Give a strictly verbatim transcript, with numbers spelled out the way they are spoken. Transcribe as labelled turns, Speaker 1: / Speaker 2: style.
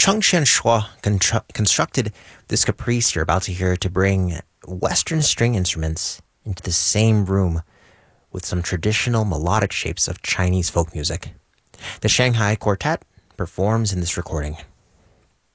Speaker 1: Chung Chen Shua constru- constructed this caprice you're about to hear to bring Western string instruments into the same room with some traditional melodic shapes of Chinese folk music. The Shanghai Quartet performs in this recording.